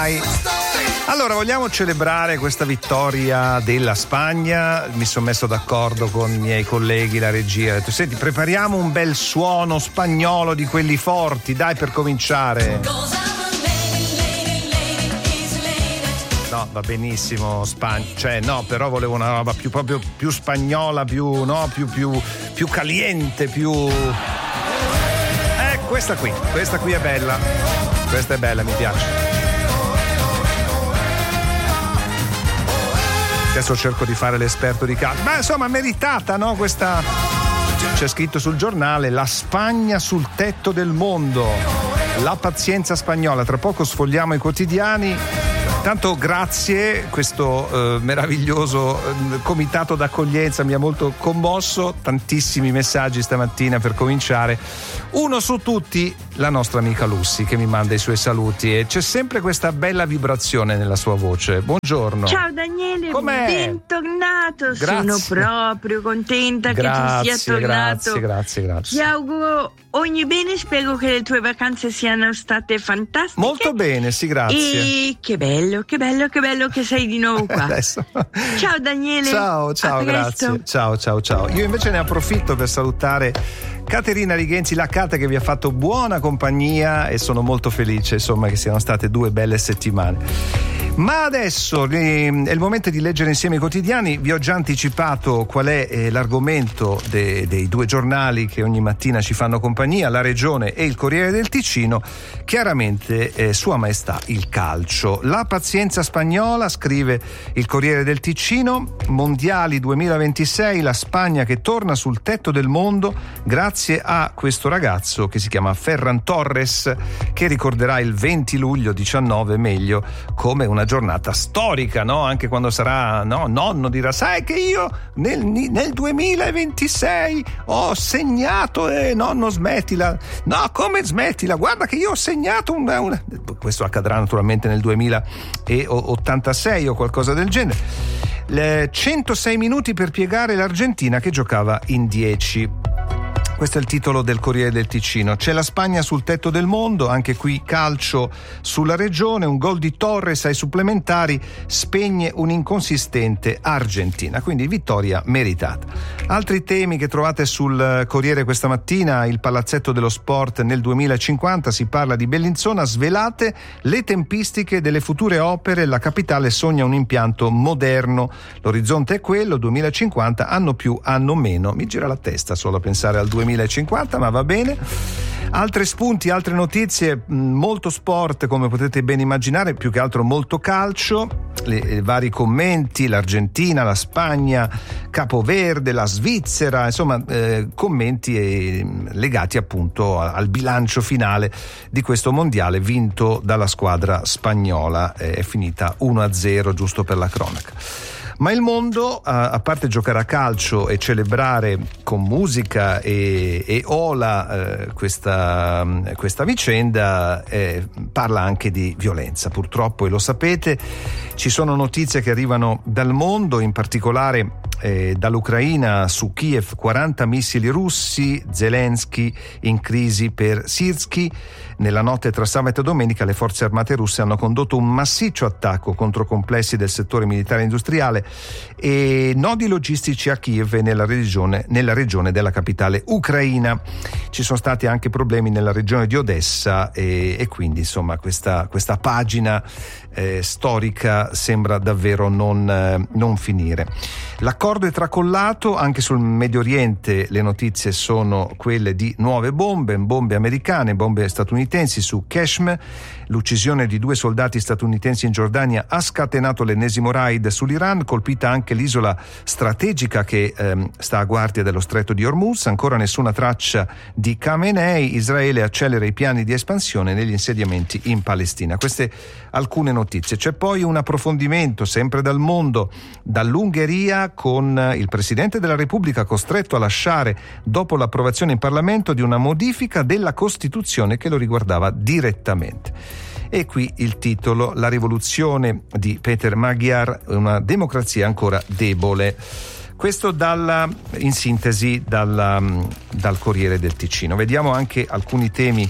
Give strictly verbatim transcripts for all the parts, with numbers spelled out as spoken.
mai. Allora, vogliamo celebrare questa vittoria della Spagna. Mi sono messo d'accordo con i miei colleghi, la regia. Ho detto, senti, prepariamo un bel suono spagnolo di quelli forti, dai, per cominciare. No, va benissimo Spagna, cioè no, però volevo una roba più proprio più spagnola, più no, più più più caliente, più Eh, questa qui, questa qui è bella. Questa è bella, mi piace. Adesso cerco di fare l'esperto di casa. Ma insomma, meritata, no? Questa c'è scritto sul giornale: la Spagna sul tetto del mondo. La pazienza spagnola. Tra poco sfogliamo i quotidiani. Tanto grazie, questo eh, meraviglioso eh, comitato d'accoglienza mi ha molto commosso, tantissimi messaggi stamattina per cominciare. Uno su tutti, la nostra amica Lucy, che mi manda i suoi saluti, e c'è sempre questa bella vibrazione nella sua voce. Buongiorno. Ciao Daniele, com'è? Bentornato. Grazie. Sono proprio contenta Grazie, che tu sia tornato. Grazie, grazie, grazie. Ti auguro ogni bene, spero che le tue vacanze siano state fantastiche. Molto bene, sì, grazie. E che bello, che bello, che bello che sei di nuovo qua. Adesso. Ciao Daniele. Ciao, ciao, grazie. Ciao, ciao, ciao. Io invece ne approfitto per salutare Caterina Righenzi, la Cata, che vi ha fatto buona compagnia, e sono molto felice, insomma, che siano state due belle settimane. Ma adesso è il momento di leggere insieme i quotidiani. Vi ho già anticipato qual è eh, l'argomento de, dei due giornali che ogni mattina ci fanno compagnia, La Regione e il Corriere del Ticino. Chiaramente eh, Sua Maestà il calcio. La pazienza spagnola, scrive il Corriere del Ticino. Mondiali duemilaventisei, la Spagna che torna sul tetto del mondo grazie a questo ragazzo che si chiama Ferran Torres, che ricorderà il venti luglio diciannove meglio come una giornata storica, no? Anche quando sarà no, nonno dirà: sai che io nel, nel duemilaventisei ho segnato, e eh, nonno smettila, no, come smettila, guarda che io ho segnato una, una... questo accadrà naturalmente nel duemilaottantasei o qualcosa del genere. Le centosei minuti per piegare l'Argentina che giocava in dieci. Questo è il titolo del Corriere del Ticino. C'è la Spagna sul tetto del mondo, anche qui calcio sulla Regione, un gol di Torres ai supplementari spegne un'inconsistente Argentina, quindi vittoria meritata. Altri temi che trovate sul Corriere questa mattina: il palazzetto dello sport nel duemilacinquanta, si parla di Bellinzona, svelate le tempistiche delle future opere, la capitale sogna un impianto moderno, l'orizzonte è quello, duemilacinquanta, anno più, anno meno, mi gira la testa solo a pensare al duemilacinquanta, ma va bene. Altri spunti, altre notizie, molto sport come potete ben immaginare, più che altro molto calcio, le, le vari commenti, l'Argentina, la Spagna, Capoverde, la Svizzera, insomma eh, commenti eh, legati appunto al bilancio finale di questo mondiale vinto dalla squadra spagnola, eh, è finita uno a zero, giusto per la cronaca. Ma il mondo, a parte giocare a calcio e celebrare con musica e, e ola eh, questa, questa vicenda, eh, parla anche di violenza. Purtroppo, e lo sapete, ci sono notizie che arrivano dal mondo, in particolare eh, dall'Ucraina. Su Kiev quaranta missili russi, Zelensky in crisi per Syrskyi. Nella notte tra sabato e domenica le forze armate russe hanno condotto un massiccio attacco contro complessi del settore militare industriale e nodi logistici a Kiev e nella regione, nella regione della capitale ucraina. Ci sono stati anche problemi nella regione di Odessa e, e quindi insomma questa, questa pagina eh, storica sembra davvero non, eh, non finire. L'accordo è tracollato, anche sul Medio Oriente le notizie sono quelle di nuove bombe, bombe americane, bombe statunitensi su Qeshm. L'uccisione di due soldati statunitensi in Giordania ha scatenato l'ennesimo raid sull'Iran, colpita anche l'isola strategica che ehm, sta a guardia dello stretto di Hormuz. Ancora nessuna traccia di Khamenei. Israele accelera i piani di espansione negli insediamenti in Palestina. Queste alcune notizie. C'è poi un approfondimento sempre dal mondo, dall'Ungheria, con il Presidente della Repubblica costretto a lasciare dopo l'approvazione in Parlamento di una modifica della Costituzione che lo riguardava direttamente. E qui il titolo: la rivoluzione di Peter Magyar, una democrazia ancora debole. Questo dalla, in sintesi dalla, dal Corriere del Ticino. Vediamo anche alcuni temi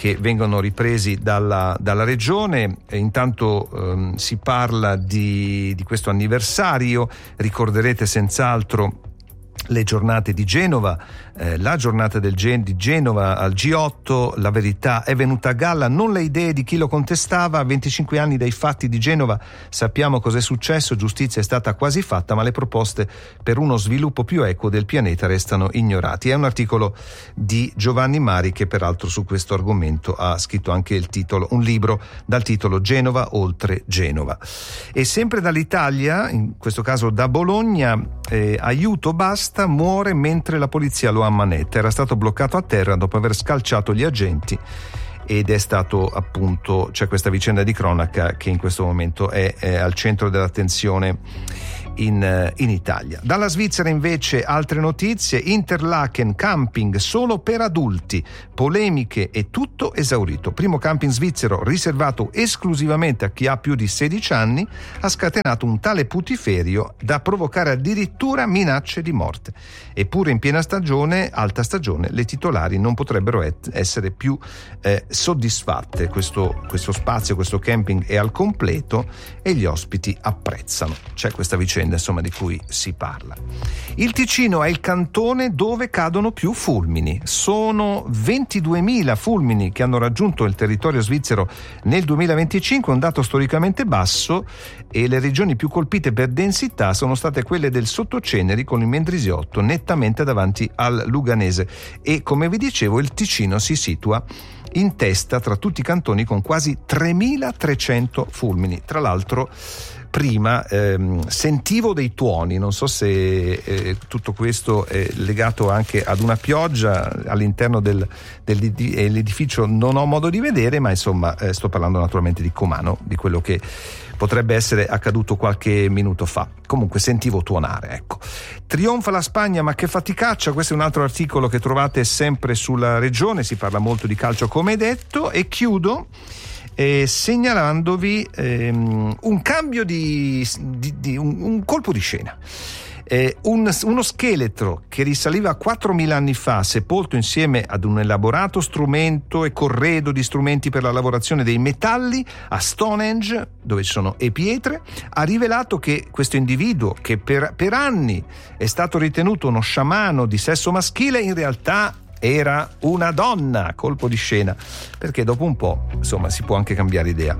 che vengono ripresi dalla, dalla regione. E intanto ehm, si parla di, di questo anniversario, ricorderete senz'altro le giornate di Genova, eh, la giornata del Gen- di Genova al G otto. La verità è venuta a galla, non le idee di chi lo contestava. A venticinque anni dai fatti di Genova sappiamo cos'è successo, giustizia è stata quasi fatta, ma le proposte per uno sviluppo più equo del pianeta restano ignorati. È un articolo di Giovanni Mari, che peraltro su questo argomento ha scritto anche il titolo, un libro dal titolo Genova oltre Genova. E sempre dall'Italia, in questo caso da Bologna, eh, aiuto basta, muore mentre la polizia lo ammanetta. Era stato bloccato a terra dopo aver scalciato gli agenti ed è stato appunto, c'è questa vicenda di cronaca che in questo momento è, è al centro dell'attenzione in, in Italia. Dalla Svizzera invece altre notizie: Interlaken, camping solo per adulti, polemiche e tutto esaurito. Primo camping svizzero riservato esclusivamente a chi ha più di sedici anni ha scatenato un tale putiferio da provocare addirittura minacce di morte. Eppure in piena stagione, alta stagione, le titolari non potrebbero et- essere più eh, soddisfatte. Questo, questo spazio, questo camping è al completo e gli ospiti apprezzano. C'è questa vicenda insomma di cui si parla. Il Ticino è il cantone dove cadono più fulmini. Sono ventiduemila fulmini che hanno raggiunto il territorio svizzero nel duemilaventicinque, un dato storicamente basso, e le regioni più colpite per densità sono state quelle del Sottoceneri, con il Mendrisiotto nettamente davanti al Luganese, e come vi dicevo il Ticino si situa in testa tra tutti i cantoni con quasi tremilatrecento fulmini. Tra l'altro prima ehm, sentivo dei tuoni, non so se eh, tutto questo è legato anche ad una pioggia all'interno del, dell'edificio, non ho modo di vedere, ma insomma eh, sto parlando naturalmente di Comano, di quello che potrebbe essere accaduto qualche minuto fa. Comunque sentivo tuonare, ecco. Trionfa la Spagna, ma che faticaccia. Questo è un altro articolo che trovate sempre sulla regione, si parla molto di calcio come detto. E chiudo Eh, segnalandovi ehm, un cambio di, di, di un, un colpo di scena. Eh, un, uno scheletro che risaliva a quattromila anni fa, sepolto insieme ad un elaborato strumento e corredo di strumenti per la lavorazione dei metalli a Stonehenge, dove ci sono e pietre, ha rivelato che questo individuo, che per, per anni è stato ritenuto uno sciamano di sesso maschile, in realtà era una donna. Colpo di scena, perché dopo un po' insomma si può anche cambiare idea.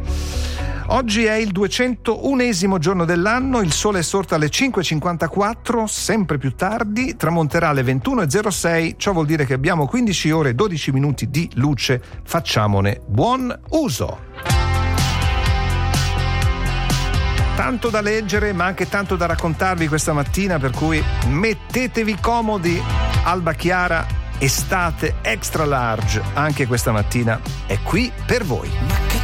Oggi è il duecentounesimo giorno dell'anno, il sole è sorto alle cinque e cinquantaquattro, sempre più tardi, tramonterà alle ventuno e zero sei, ciò vuol dire che abbiamo quindici ore e dodici minuti di luce, facciamone buon uso. Tanto da leggere, ma anche tanto da raccontarvi questa mattina, per cui mettetevi comodi. Alba Chiara, estate extra large, anche questa mattina è qui per voi.